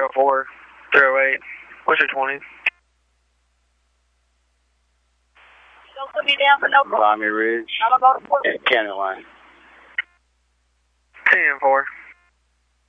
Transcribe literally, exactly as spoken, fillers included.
four, three oh eight. What's your twenty? Don't put me down for no. Miami Ridge. I'm about to put County line. ten four.